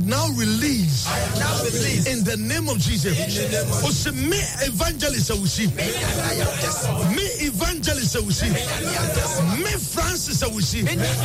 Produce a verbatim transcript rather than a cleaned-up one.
now released. I am now released. In the name of Jesus. In the name of Jesus. Me evangelist awusi. Me evangelist awusi. Me Francis awusi.